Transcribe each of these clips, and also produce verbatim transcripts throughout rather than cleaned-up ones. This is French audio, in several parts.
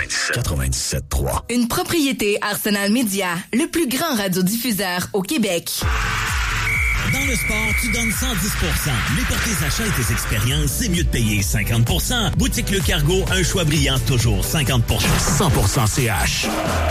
quatre-vingt-dix-sept trois. Une propriété Arsenal Média, le plus grand radiodiffuseur au Québec. Dans le sport, tu donnes cent dix pour cent. Mais pour tes achats et tes expériences, c'est mieux de payer cinquante pour cent. Boutique Le Cargo, un choix brillant, toujours cinquante pour cent. cent pour cent C H.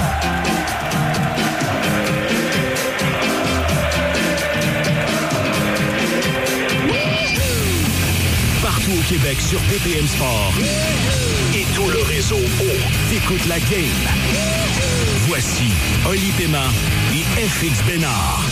Partout au Québec sur B P M Sport et tout le réseau O. T'écoutes la game. Voici Oli Pema et F X Bénard.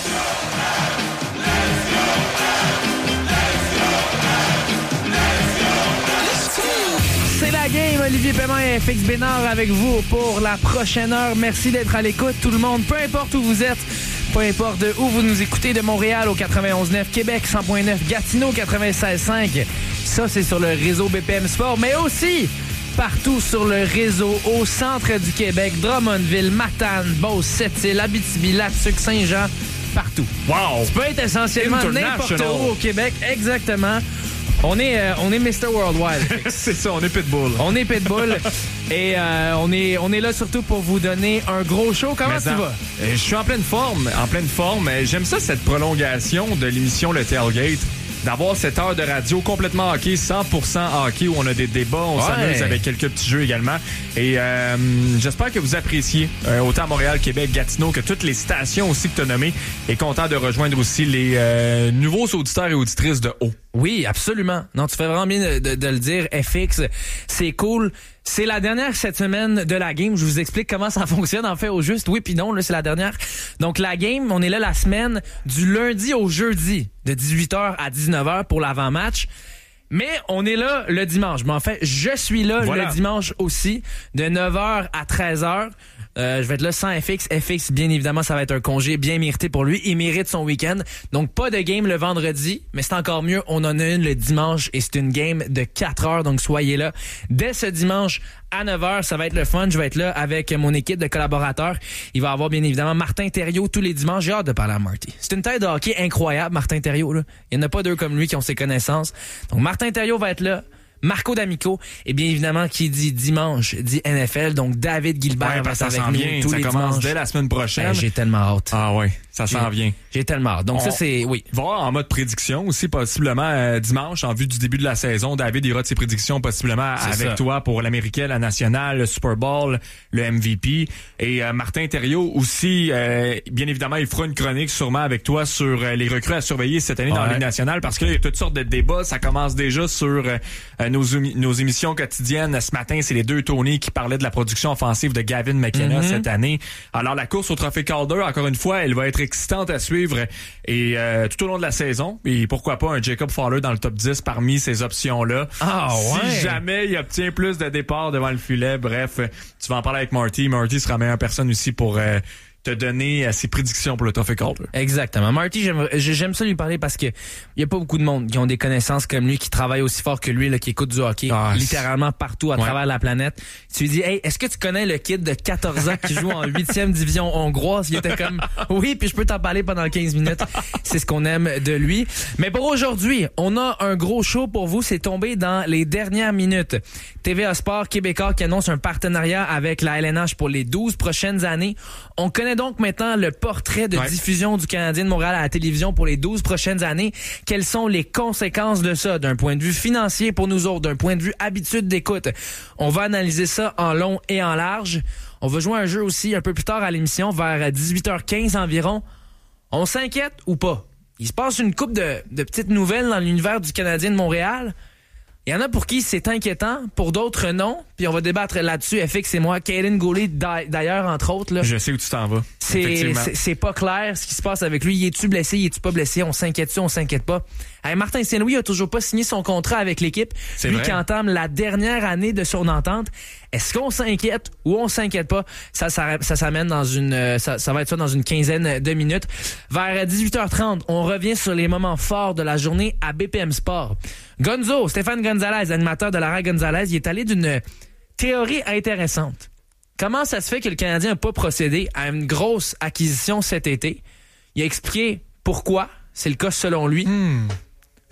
C'est la game, Olivier Paiement et F X Bénard avec vous pour la prochaine heure. Merci d'être à l'écoute, tout le monde, peu importe où vous êtes, peu importe de où vous nous écoutez, de Montréal au quatre-vingt-onze neuf, Québec cent point neuf, Gatineau quatre-vingt-seize cinq. Ça, c'est sur le réseau B P M Sport, mais aussi partout sur le réseau au centre du Québec, Drummondville, Matane, Beauce, Sept-Îles, Abitibi, Lac-Suc, Saint-Jean, partout. Wow! Tu peux être essentiellement n'importe où au Québec, exactement. On est, euh, on est mister Worldwide. C'est ça, on est Pitbull. On est Pitbull. Et euh, on, est, on est là surtout pour vous donner un gros show. Comment tu vas? Je suis en pleine forme. En pleine forme. J'aime ça, cette prolongation de l'émission Le Tailgate. D'avoir cette heure de radio complètement hockey, cent pour cent hockey, où on a des débats, on ouais. s'amuse avec quelques petits jeux également. Et euh, j'espère que vous appréciez euh, autant Montréal, Québec, Gatineau, que toutes les stations aussi que tu as nommées. Et content de rejoindre aussi les euh, nouveaux auditeurs et auditrices de haut. Oui, absolument. Non, tu fais vraiment bien de, de, de le dire, F X. C'est cool. C'est la dernière cette semaine de la game. Je vous explique comment ça fonctionne, en fait, au juste. Oui, puis non, là, c'est la dernière. Donc, la game, on est là la semaine du lundi au jeudi, de dix-huit heures à dix-neuf heures pour l'avant-match. Mais on est là le dimanche. Mais en fait, je suis là voilà. le dimanche aussi, de neuf heures à treize heures. Euh, je vais être là sans F X. F X, bien évidemment, ça va être un congé bien mérité pour lui. Il mérite son week-end. Donc, pas de game le vendredi, mais c'est encore mieux. On en a une le dimanche et c'est une game de quatre heures. Donc, soyez là dès ce dimanche à neuf heures. Ça va être le fun. Je vais être là avec mon équipe de collaborateurs. Il va y avoir, bien évidemment, Martin Thériault tous les dimanches. J'ai hâte de parler à Marty. C'est une tête de hockey incroyable, Martin Thériault, là. Il n'y en a pas deux comme lui qui ont ses connaissances. Donc, Martin Thériault va être là. Marco D'Amico, et bien évidemment, qui dit dimanche, dit N F L, donc David Gilbert ouais, va être avec nous bien. tous ça les commence dimanches. Dès la semaine prochaine. Ben, j'ai tellement hâte. Ah ouais, ça s'en vient. J'ai tellement hâte. Donc On ça, c'est... Oui. Va en mode prédiction aussi, possiblement euh, dimanche, en vue du début de la saison. David ira de ses prédictions, possiblement c'est avec ça. Toi, pour l'Américaine, la Nationale, le Super Bowl, le M V P. Et euh, Martin Thériault aussi, euh, bien évidemment, il fera une chronique sûrement avec toi sur euh, les recrues à surveiller cette année ouais. dans la Ligue nationale, parce qu'il y a toutes sortes de débats. Ça commence déjà sur euh, nos, nos émissions quotidienne. Ce matin, c'est les deux Tony qui parlaient de la production offensive de Gavin McKenna mm-hmm. cette année. Alors, la course au trophée Calder, encore une fois, elle va être excitante à suivre et euh, tout au long de la saison. Et pourquoi pas un Jacob Fowler dans le top dix parmi ces options-là. Ah ouais! Si jamais il obtient plus de départs devant le filet, bref, tu vas en parler avec Marty. Marty sera la meilleure personne aussi pour... Euh, te donner ses prédictions pour le trophée Calder. Exactement. Marty, j'aime, j'aime ça lui parler parce que il y a pas beaucoup de monde qui ont des connaissances comme lui, qui travaillent aussi fort que lui, là, qui écoute du hockey ah, littéralement partout à ouais. travers la planète. Tu lui dis, hey, est-ce que tu connais le kid de quatorze ans qui joue en huitième division hongroise? Il était comme, oui, puis je peux t'en parler pendant quinze minutes. C'est ce qu'on aime de lui. Mais pour aujourd'hui, on a un gros show pour vous. C'est tombé dans les dernières minutes. T V A Sport Québécois qui annonce un partenariat avec la L N H pour les douze prochaines années. On connaît donc maintenant le portrait de ouais. diffusion du Canadien de Montréal à la télévision pour les douze prochaines années. Quelles sont les conséquences de ça d'un point de vue financier pour nous autres, d'un point de vue habitude d'écoute? On va analyser ça en long et en large. On va jouer un jeu aussi un peu plus tard à l'émission, vers dix-huit heures quinze environ. On s'inquiète ou pas? Il se passe une couple de, de petites nouvelles dans l'univers du Canadien de Montréal. Il y en a pour qui c'est inquiétant, pour d'autres non. Puis on va débattre là-dessus, F X et moi. Kaden Goulet, d'ailleurs, entre autres. Là, je sais où tu t'en vas. C'est, c'est, c'est pas clair ce qui se passe avec lui. Y es-tu blessé, y es-tu pas blessé? On s'inquiète-tu, on s'inquiète pas? Hey, Martin Saint-Louis a toujours pas signé son contrat avec l'équipe. C'est lui vrai. qui entame la dernière année de son entente. Est-ce qu'on s'inquiète ou on s'inquiète pas? Ça, ça, ça s'amène dans une, ça, ça va être ça dans une quinzaine de minutes. Vers dix-huit heures trente, on revient sur les moments forts de la journée à B P M Sport. Gonzo, Stéphane Gonzalez, animateur de Lara Gonzalez, il est allé d'une théorie intéressante. Comment ça se fait que le Canadien n'a pas procédé à une grosse acquisition cet été? Il a expliqué pourquoi. C'est le cas selon lui. Hmm.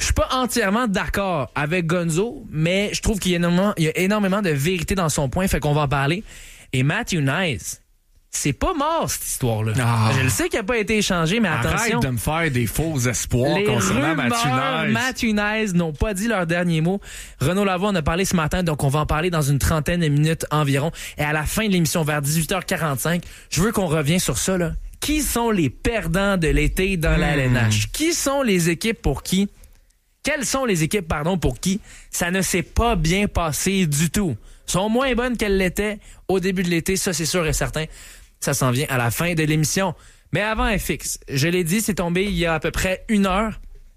Je suis pas entièrement d'accord avec Gonzo, mais je trouve qu'il y a énormément, il y a énormément de vérité dans son point, fait qu'on va en parler. Et Matthew Nyes, c'est pas mort, cette histoire-là. Ah. Je le sais qu'il n'a pas été échangé, mais Arrête attention. Arrête de me faire des faux espoirs les concernant rumeurs, Matthew Nyes. Matthew Nyes n'ont pas dit leur dernier mot. Renaud Lavoie en a parlé ce matin, donc on va en parler dans une trentaine de minutes environ. Et à la fin de l'émission, vers dix-huit heures quarante-cinq, je veux qu'on revienne sur ça, là. Qui sont les perdants de l'été dans mmh. la L N H? Qui sont les équipes pour qui? Quelles sont les équipes, pardon, pour qui ça ne s'est pas bien passé du tout? Sont moins bonnes qu'elles l'étaient au début de l'été, ça c'est sûr et certain. Ça s'en vient à la fin de l'émission. Mais avant F X, je l'ai dit, c'est tombé il y a à peu près une heure.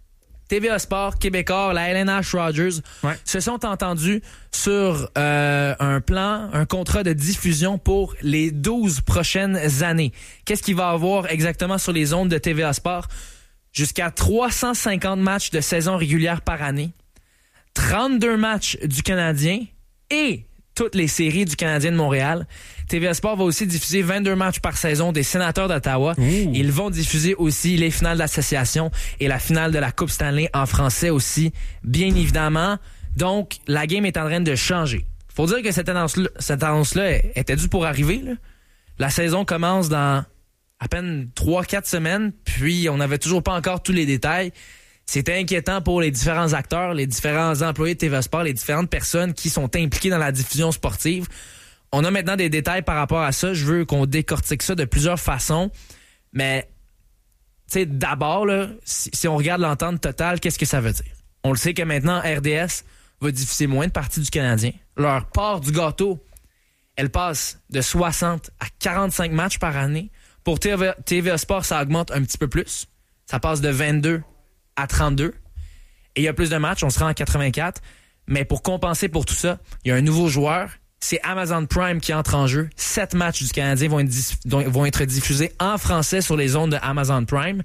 T V A Sport, Québécois, la L N H Rogers ouais. se sont entendus sur euh, un plan, un contrat de diffusion pour les douze prochaines années. Qu'est-ce qu'il va y avoir exactement sur les ondes de T V A Sport? Jusqu'à trois cent cinquante matchs de saison régulière par année, trente-deux matchs du Canadien et toutes les séries du Canadien de Montréal. T V A Sport va aussi diffuser vingt-deux matchs par saison des Sénateurs d'Ottawa. Ouh. Ils vont diffuser aussi les finales d'association et la finale de la Coupe Stanley en français aussi, bien évidemment. Donc, la game est en train de changer. Faut dire que cette annonce-là, cette annonce-là était due pour arriver, là. La saison commence dans à peine trois quatre semaines, puis on n'avait toujours pas encore tous les détails. C'était inquiétant pour les différents acteurs, les différents employés de T V A Sport, les différentes personnes qui sont impliquées dans la diffusion sportive. On a maintenant des détails par rapport à ça. Je veux qu'on décortique ça de plusieurs façons. Mais, tu sais, d'abord, là, si, si on regarde l'entente totale, qu'est-ce que ça veut dire? On le sait que maintenant, R D S va diffuser moins de parties du Canadien. Leur part du gâteau, elle passe de soixante à quarante-cinq matchs par année. Pour T V A, T V A Sport, ça augmente un petit peu plus. Ça passe de vingt-deux à trente-deux. Et il y a plus de matchs, on se rend à quatre-vingt-quatre. Mais pour compenser pour tout ça, il y a un nouveau joueur. C'est Amazon Prime qui entre en jeu. Sept matchs du Canadien vont être, diff- vont être diffusés en français sur les ondes de Amazon Prime.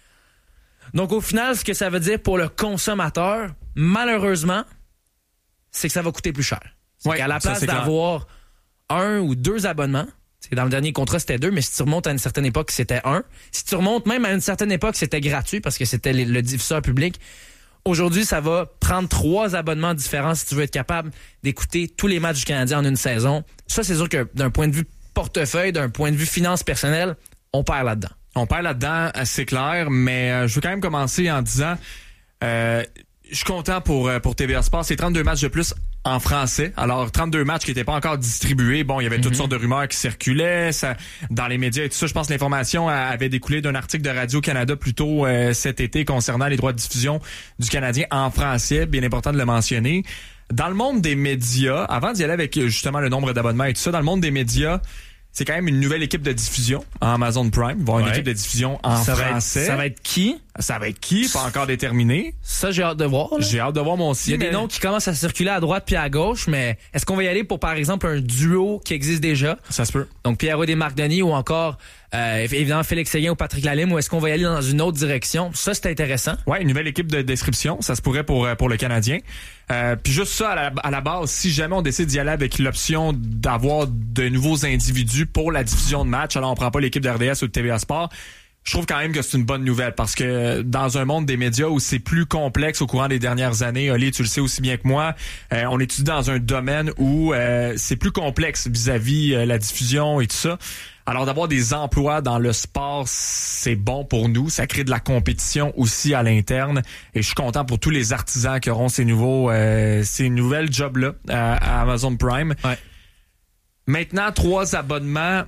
Donc au final, ce que ça veut dire pour le consommateur, malheureusement, c'est que ça va coûter plus cher. C'est ouais, qu'à la place d'avoir un ou deux abonnements, dans le dernier contrat, c'était deux, mais si tu remontes à une certaine époque, c'était un. Si tu remontes même à une certaine époque, c'était gratuit parce que c'était le, le diffuseur public. Aujourd'hui, ça va prendre trois abonnements différents si tu veux être capable d'écouter tous les matchs du Canadien en une saison. Ça, c'est sûr que d'un point de vue portefeuille, d'un point de vue finance personnelle, on perd là-dedans. On perd là-dedans, c'est clair, mais euh, je veux quand même commencer en disant... Euh, je suis content pour, pour T V A Sport. C'est trente-deux matchs de plus en français. Alors, trente-deux matchs qui n'étaient pas encore distribués. Bon, il y avait mm-hmm. toutes sortes de rumeurs qui circulaient ça, dans les médias et tout ça. Je pense que l'information avait découlé d'un article de Radio-Canada plus tôt euh, cet été concernant les droits de diffusion du Canadien en français. Bien important de le mentionner. Dans le monde des médias, avant d'y aller avec justement le nombre d'abonnements et tout ça, dans le monde des médias, c'est quand même une nouvelle équipe de diffusion en Amazon Prime. Ils vont avoir ouais. une équipe de diffusion en ça français. Va être, ça va être qui? Ça va être qui? Pas encore déterminé. Ça, j'ai hâte de voir. Là. J'ai hâte de voir mon aussi. Il y a mais... des noms qui commencent à circuler à droite puis à gauche, mais est-ce qu'on va y aller pour, par exemple, un duo qui existe déjà? Ça se peut. Donc, Pierre-Roy Desmarques-Denis ou encore, euh, évidemment, Félix Séguin ou Patrick Lalime, ou est-ce qu'on va y aller dans une autre direction? Ça, c'est intéressant. Ouais, une nouvelle équipe de description. Ça se pourrait pour, pour le Canadien. Euh, puis juste ça, à la, à la base, si jamais on décide d'y aller avec l'option d'avoir de nouveaux individus pour la diffusion de match, alors on prend pas l'équipe de R D S ou de T V A Sport, je trouve quand même que c'est une bonne nouvelle parce que dans un monde des médias où c'est plus complexe au courant des dernières années, Oli, tu le sais aussi bien que moi, euh, on étudie dans un domaine où euh, c'est plus complexe vis-à-vis euh, la diffusion et tout ça. Alors d'avoir des emplois dans le sport, c'est bon pour nous. Ça crée de la compétition aussi à l'interne. Et je suis content pour tous les artisans qui auront ces nouveaux, euh, ces nouvelles jobs-là à, à Amazon Prime. Ouais. Maintenant, trois abonnements.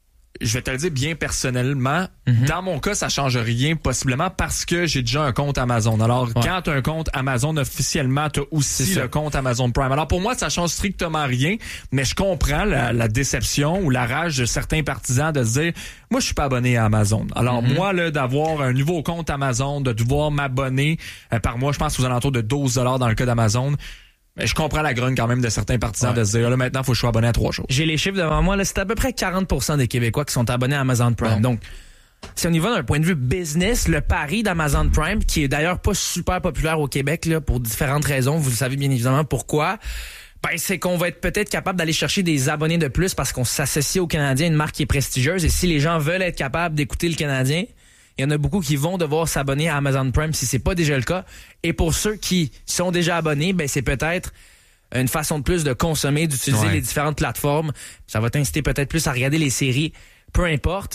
Je vais te le dire bien personnellement, mm-hmm. dans mon cas, ça change rien possiblement parce que j'ai déjà un compte Amazon. Alors, ouais. quand tu as un compte Amazon officiellement, tu as aussi le compte Amazon Prime. Alors, pour moi, ça change strictement rien, mais je comprends la, la déception ou la rage de certains partisans de se dire, moi, je suis pas abonné à Amazon. Alors, mm-hmm. moi, là, d'avoir un nouveau compte Amazon, de devoir m'abonner euh, par mois, je pense aux alentours de douze dollars dans le cas d'Amazon. Mais je comprends la grogne quand même de certains partisans ouais. de se dire, là, maintenant, il faut que je sois abonné à trois choses. J'ai les chiffres devant moi, là, c'est à peu près quarante pour cent des Québécois qui sont abonnés à Amazon Prime. Ouais. Donc, si on y va d'un point de vue business, le pari d'Amazon Prime, qui est d'ailleurs pas super populaire au Québec, là, pour différentes raisons, vous le savez bien évidemment pourquoi, ben, c'est qu'on va être peut-être capable d'aller chercher des abonnés de plus parce qu'on s'associe au Canadien, une marque qui est prestigieuse, et si les gens veulent être capables d'écouter le Canadien, il y en a beaucoup qui vont devoir s'abonner à Amazon Prime si c'est pas déjà le cas. Et pour ceux qui sont déjà abonnés, ben c'est peut-être une façon de plus de consommer, d'utiliser ouais. les différentes plateformes. Ça va t'inciter peut-être plus à regarder les séries, peu importe.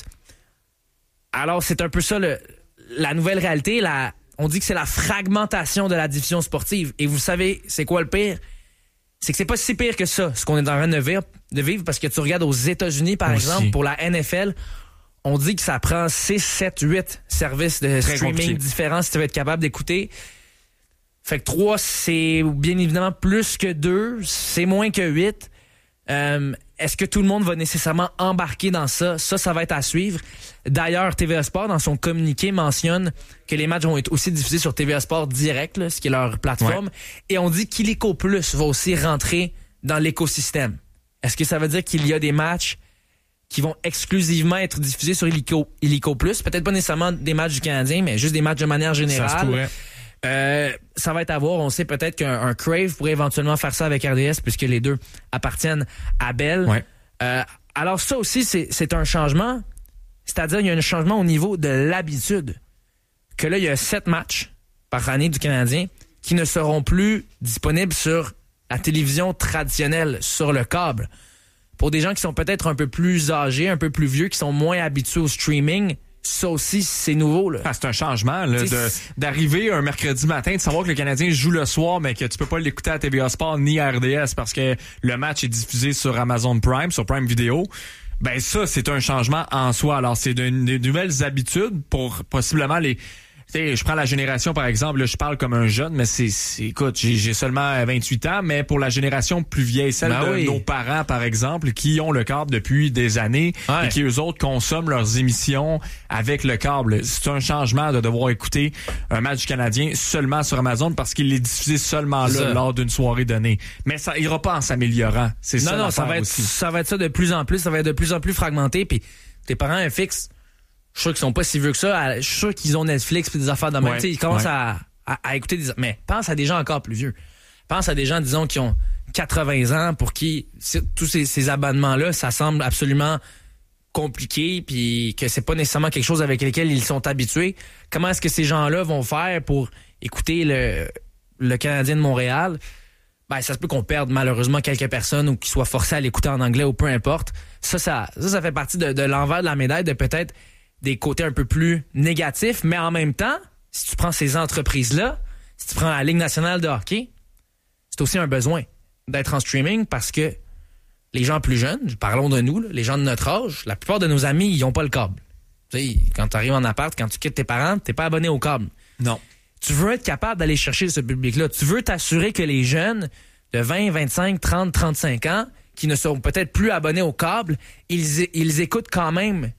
Alors, c'est un peu ça, le, la nouvelle réalité. La, on dit que c'est la fragmentation de la diffusion sportive. Et vous savez, c'est quoi le pire? C'est que c'est pas si pire que ça, ce qu'on est en train de vivre, de vivre parce que tu regardes aux États-Unis, par Aussi. exemple, pour la N F L, on dit que ça prend six, sept, huit services de Très streaming compliqué. différents si tu veux être capable d'écouter. Fait que trois, c'est bien évidemment plus que deux, c'est moins que huit. Euh, est-ce que tout le monde va nécessairement embarquer dans ça? Ça, ça va être à suivre. D'ailleurs, T V A Sport, dans son communiqué, mentionne que les matchs vont être aussi diffusés sur T V A Sport Direct, là, ce qui est leur plateforme. Ouais. Et on dit qu'Illico Plus va aussi rentrer dans l'écosystème. Est-ce que ça veut dire qu'il y a des matchs qui vont exclusivement être diffusés sur Illico, Illico Plus? Peut-être pas nécessairement des matchs du Canadien, mais juste des matchs de manière générale. Ça se pourrait. Euh, ça va être à voir. On sait peut-être qu'un un Crave pourrait éventuellement faire ça avec R D S puisque les deux appartiennent à Bell. Ouais. Euh, alors ça aussi, c'est, c'est un changement. C'est-à-dire, il y a un changement au niveau de l'habitude. Que là, il y a sept matchs par année du Canadien qui ne seront plus disponibles sur la télévision traditionnelle, sur le câble. Pour des gens qui sont peut-être un peu plus âgés, un peu plus vieux, qui sont moins habitués au streaming, ça aussi, c'est nouveau. Là. Ah, c'est un changement là, de, d'arriver un mercredi matin, de savoir que le Canadien joue le soir, mais que tu peux pas l'écouter à T V A Sport ni à R D S parce que le match est diffusé sur Amazon Prime, sur Prime Video. Ben ça, c'est un changement en soi. Alors, c'est de, de nouvelles habitudes pour possiblement les... Tu sais, je prends la génération, par exemple, là, je parle comme un jeune, mais c'est, c'est écoute, j'ai, j'ai seulement vingt-huit ans, mais pour la génération plus vieille, celle ben de oui. nos parents, par exemple, qui ont le câble depuis des années ouais. et qui, eux autres, consomment leurs émissions avec le câble. C'est un changement de devoir écouter un match du Canadien seulement sur Amazon parce qu'il est diffusé seulement là, ça. lors d'une soirée donnée. Mais ça ira pas en s'améliorant. C'est non, ça non, ça va être, aussi. ça va être ça de plus en plus, ça va être de plus en plus fragmenté, puis tes parents, un fixe. Je suis sûr qu'ils sont pas si vieux que ça. Je suis sûr qu'ils ont Netflix et des affaires de même. Ouais, ils commencent ouais. à, à, à écouter des... Mais pense à des gens encore plus vieux. Pense à des gens, disons, qui ont quatre-vingts ans pour qui tous ces, ces abonnements-là, ça semble absolument compliqué puis que c'est pas nécessairement quelque chose avec lequel ils sont habitués. Comment est-ce que ces gens-là vont faire pour écouter le, le Canadien de Montréal? Ben, ça se peut qu'on perde malheureusement quelques personnes ou qu'ils soient forcés à l'écouter en anglais ou peu importe. Ça, ça, ça, ça fait partie de, de l'envers de la médaille de peut-être des côtés un peu plus négatifs, mais en même temps, si tu prends ces entreprises-là, si tu prends la Ligue nationale de hockey, c'est aussi un besoin d'être en streaming parce que les gens plus jeunes, parlons de nous, là, les gens de notre âge, la plupart de nos amis, ils n'ont pas le câble. Tu sais, quand tu arrives en appart, quand tu quittes tes parents, t'es pas abonné au câble. Non. Tu veux être capable d'aller chercher ce public-là. Tu veux t'assurer que les jeunes de vingt, vingt-cinq, trente, trente-cinq ans, qui ne sont peut-être plus abonnés au câble, ils, ils écoutent quand même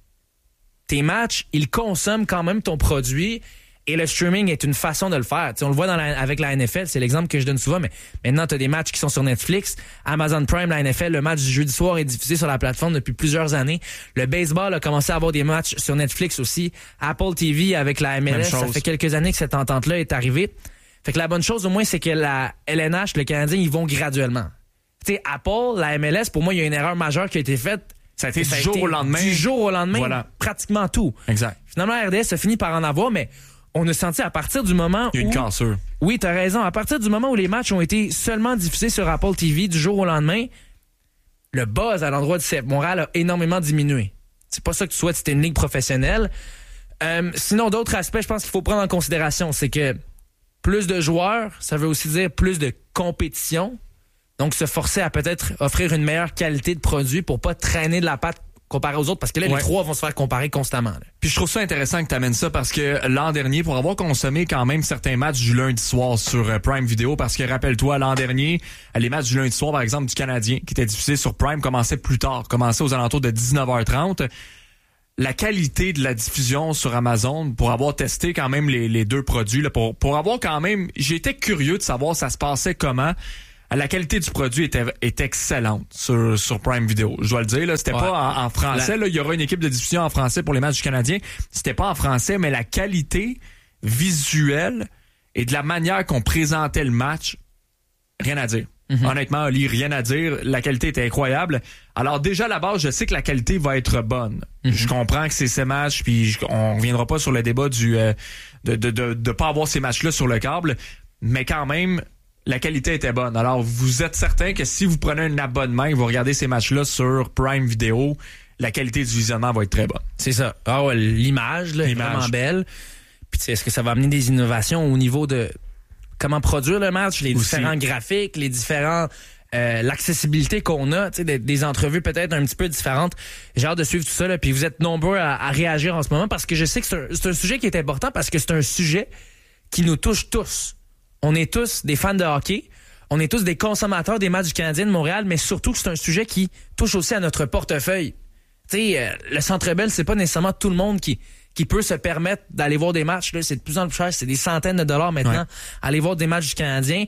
tes matchs, ils consomment quand même ton produit et le streaming est une façon de le faire. T'sais, on le voit dans la, avec la N F L, c'est l'exemple que je donne souvent, mais maintenant tu as des matchs qui sont sur Netflix, Amazon Prime, la N F L, le match du jeudi soir est diffusé sur la plateforme depuis plusieurs années. Le baseball a commencé à avoir des matchs sur Netflix aussi. Apple T V avec la M L S, ça fait quelques années que cette entente-là est arrivée. Fait que la bonne chose au moins, c'est que la L N H, le Canadien, ils vont graduellement. Tu sais, Apple, la M L S, pour moi, il y a une erreur majeure qui a été faite. Ça a été ça du jour été au lendemain. Du jour au lendemain, voilà. Pratiquement tout. Exact. Finalement, R D S a fini par en avoir, mais on a senti à partir du moment où... Il y a une cassure. Oui, t'as raison. À partir du moment où les matchs ont été seulement diffusés sur Apple T V du jour au lendemain, le buzz à l'endroit du C F Montréal a énormément diminué. C'est pas ça que tu souhaites, c'était une ligue professionnelle. Euh, sinon, d'autres aspects, je pense qu'il faut prendre en considération, c'est que plus de joueurs, ça veut aussi dire plus de compétition. Donc, se forcer à peut-être offrir une meilleure qualité de produit pour pas traîner de la patte comparé aux autres, parce que là, ouais. les trois vont se faire comparer constamment. Là. Puis je trouve ça intéressant que tu amènes ça, parce que l'an dernier, pour avoir consommé quand même certains matchs du lundi soir sur euh, Prime Video, parce que rappelle-toi, l'an dernier, les matchs du lundi soir, par exemple, du Canadien, qui étaient diffusés sur Prime, commençaient plus tard, commençaient aux alentours de dix-neuf heures trente. La qualité de la diffusion sur Amazon, pour avoir testé quand même les, les deux produits, là, pour, pour avoir quand même... J'étais curieux de savoir ça se passait comment. La qualité du produit était, est excellente sur, sur Prime Video. Je dois le dire, là, c'était ouais. pas en, en français. Là, il y aura une équipe de diffusion en français pour les matchs du Canadien. C'était pas en français, mais la qualité visuelle et de la manière qu'on présentait le match, rien à dire. Mm-hmm. Honnêtement, Oli, rien à dire. La qualité était incroyable. Alors déjà, à la base, je sais que la qualité va être bonne. Mm-hmm. Je comprends que c'est ces matchs, puis je, on reviendra pas sur le débat du euh, de, de, de, de pas avoir ces matchs-là sur le câble, mais quand même, la qualité était bonne. Alors, vous êtes certain que si vous prenez un abonnement et vous regardez ces matchs-là sur Prime Video, la qualité du visionnement va être très bonne. C'est ça. Ah ouais, l'image, là, l'image. est vraiment belle. Puis est-ce que ça va amener des innovations au niveau de comment produire le match, les Aussi. différents graphiques, les différents euh, l'accessibilité qu'on a, tu sais, des, des entrevues peut-être un petit peu différentes. J'ai hâte de suivre tout ça, là, puis vous êtes nombreux à, à réagir en ce moment parce que je sais que c'est un, c'est un sujet qui est important parce que c'est un sujet qui nous touche tous. On est tous des fans de hockey, on est tous des consommateurs des matchs du Canadien de Montréal, mais surtout que c'est un sujet qui touche aussi à notre portefeuille. Tu sais, euh, le Centre Bell, c'est pas nécessairement tout le monde qui qui peut se permettre d'aller voir des matchs. Là, c'est de plus en plus cher, c'est des centaines de dollars maintenant, ouais. aller voir des matchs du Canadien.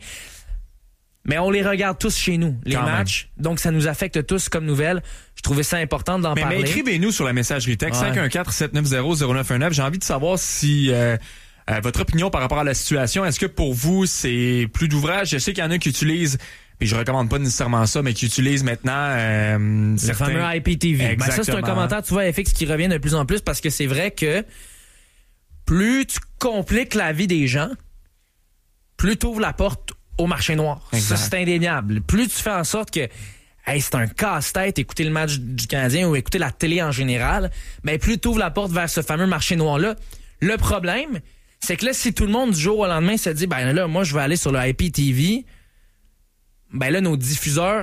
Mais on les regarde tous chez nous, les Quand matchs. Même. Donc, ça nous affecte tous comme nouvelle. Je trouvais ça important d'en mais, parler. Mais écrivez-nous sur la messagerie texte ouais. cinq un quatre, sept neuf zéro, zéro neuf un neuf. J'ai envie de savoir si... Euh, Euh, votre opinion par rapport à la situation, est-ce que pour vous, c'est plus d'ouvrage? Je sais qu'il y en a qui utilisent, puis je recommande pas nécessairement ça, mais qui utilisent maintenant euh, le certains... fameux I P T V. Ben ça, c'est un commentaire, tu vois, F X qui revient de plus en plus parce que c'est vrai que plus tu compliques la vie des gens, plus tu ouvres la porte au marché noir. Exact. Ça, c'est indéniable. Plus tu fais en sorte que hey, c'est un casse-tête écouter le match du Canadien ou écouter la télé en général, ben plus tu ouvres la porte vers ce fameux marché noir-là. Le problème, c'est que là, si tout le monde du jour au lendemain se dit, ben là, moi, je vais aller sur le I P T V, ben là, nos diffuseurs,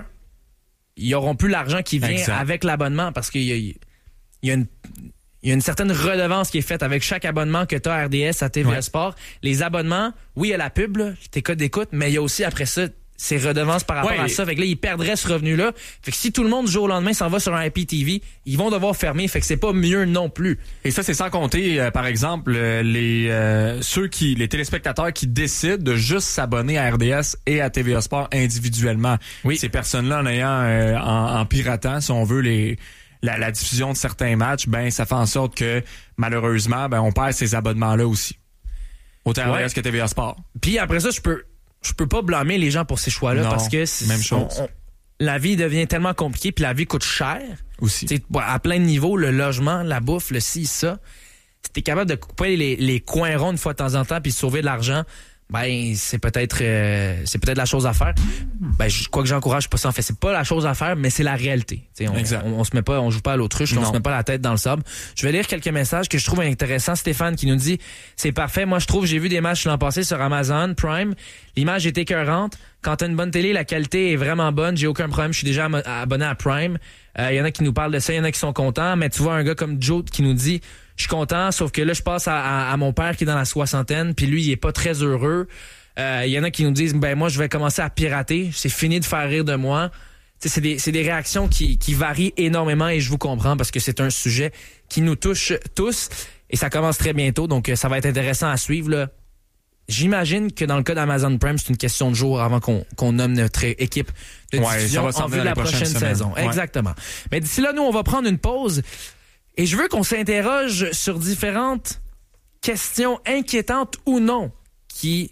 ils n'auront plus l'argent qui vient exact. Avec l'abonnement parce qu'il y a, il y a une, il y a une certaine redevance qui est faite avec chaque abonnement que tu as à R D S, à T V A ouais. Sport. Les abonnements, oui, il y a la pub, là, tes codes d'écoute, mais il y a aussi après ça, ces redevances par rapport ouais. à ça. Fait que là, ils perdraient ce revenu-là. Fait que si tout le monde du jour au lendemain s'en va sur un I P T V, ils vont devoir fermer. Fait que c'est pas mieux non plus. Et ça, c'est sans compter, euh, par exemple, euh, les euh, ceux qui, les téléspectateurs qui décident de juste s'abonner à R D S et à T V A Sport individuellement. Oui. Ces personnes-là, en ayant, euh, en, en piratant, si on veut, les la, la diffusion de certains matchs, ben ça fait en sorte que, malheureusement, ben on perd ces abonnements-là aussi. Autant ouais. R D S que T V A Sport. Puis après ça, je peux... Je peux pas blâmer les gens pour ces choix-là non, parce que c'est, même chose. On, on, la vie devient tellement compliquée puis la vie coûte cher. Aussi. T'sais, à plein de niveaux, le logement, la bouffe, le ci, ça. Si t'es capable de couper les, les coins ronds une fois de temps en temps puis sauver de l'argent, ben c'est peut-être euh, c'est peut-être la chose à faire. Ben je crois que j'encourage pas ça en fait, c'est pas la chose à faire mais c'est la réalité. On, on, on se met pas on joue pas à l'autruche, on se met pas la tête dans le sable. Je vais lire quelques messages que je trouve intéressants. Stéphane qui nous dit c'est parfait, moi je trouve j'ai vu des matchs l'an passé sur Amazon Prime, l'image est écœurante. Quand t'as une bonne télé, la qualité est vraiment bonne, j'ai aucun problème, je suis déjà abonné à Prime. Il euh, y en a qui nous parlent de ça, il y en a qui sont contents, mais tu vois un gars comme Joe qui nous dit je suis content, sauf que là, je passe à, à, à mon père qui est dans la soixantaine, puis lui, il est pas très heureux. Il euh, y en a qui nous disent, ben moi, je vais commencer à pirater. C'est fini de faire rire de moi. T'sais, c'est des, c'est des réactions qui, qui varient énormément et je vous comprends parce que c'est un sujet qui nous touche tous et ça commence très bientôt, donc ça va être intéressant à suivre, là. J'imagine que dans le cas d'Amazon Prime, c'est une question de jour avant qu'on, qu'on nomme notre équipe de ouais, diffusion en vue de la prochaine saison. Ouais. Exactement. Mais d'ici là, nous, on va prendre une pause. Et je veux qu'on s'interroge sur différentes questions inquiétantes ou non qui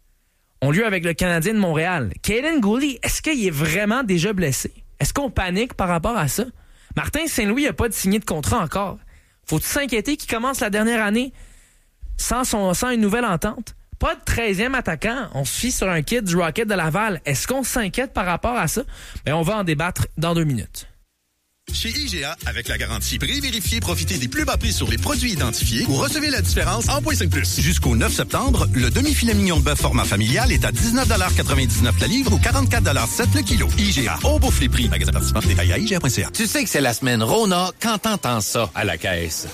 ont lieu avec le Canadien de Montréal. Kaiden Guhle, est-ce qu'il est vraiment déjà blessé? Est-ce qu'on panique par rapport à ça? Martin Saint-Louis n'a pas de signé de contrat encore. Faut-il s'inquiéter qu'il commence la dernière année sans, son, sans une nouvelle entente? Pas de treizième attaquant. On se fie sur un kid du Rocket de Laval. Est-ce qu'on s'inquiète par rapport à ça? Ben, on va en débattre dans deux minutes. Chez I G A, avec la garantie prix vérifié, profitez des plus bas prix sur les produits identifiés ou recevez la différence en point cinq plus. Jusqu'au neuf septembre, le demi-filet mignon de bœuf format familial est à dix-neuf quatre-vingt-dix-neuf la livre ou quarante-quatre sept le kilo. I G A, on bouffe les prix. Magasin participant, détail à I G A point C A. Tu sais que c'est la semaine Rona quand t'entends ça à la caisse.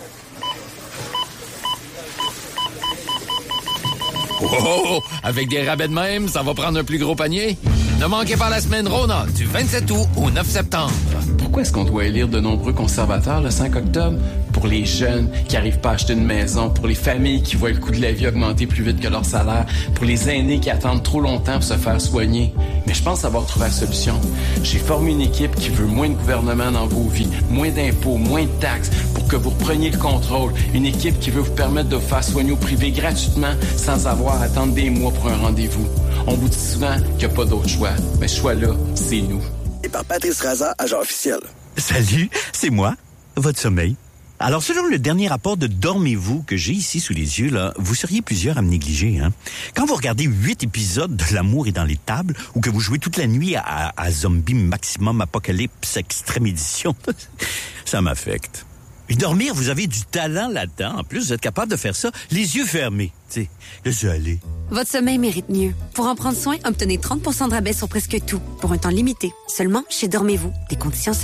Oh, oh, oh, avec des rabais de même, ça va prendre un plus gros panier. Ne manquez pas la semaine Rona du vingt-sept août au neuf septembre. Pourquoi est-ce qu'on doit élire de nombreux conservateurs le cinq octobre? pour les jeunes qui n'arrivent pas à acheter une maison, pour les familles qui voient le coût de la vie augmenter plus vite que leur salaire, pour les aînés qui attendent trop longtemps pour se faire soigner. Mais je pense avoir trouvé la solution. J'ai formé une équipe qui veut moins de gouvernement dans vos vies, moins d'impôts, moins de taxes, pour que vous repreniez le contrôle. Une équipe qui veut vous permettre de vous faire soigner au privé gratuitement sans avoir à attendre des mois pour un rendez-vous. On vous dit souvent qu'il n'y a pas d'autre choix, mais ce choix-là, c'est nous. Et par Patrice Raza, agent officiel. Salut, c'est moi, votre sommeil. Alors, selon le dernier rapport de Dormez-vous que j'ai ici sous les yeux, là, vous seriez plusieurs à me négliger. Hein? Quand vous regardez huit épisodes de L'amour est dans les tables ou que vous jouez toute la nuit à, à Zombie Maximum Apocalypse Extrême Édition, ça m'affecte. Et dormir, vous avez du talent là-dedans. En plus, vous êtes capable de faire ça les yeux fermés. Tu sais, laissez aller. Votre sommeil mérite mieux. Pour en prendre soin, obtenez trente pour cent de rabais sur presque tout, pour un temps limité. Seulement chez Dormez-vous. Des conditions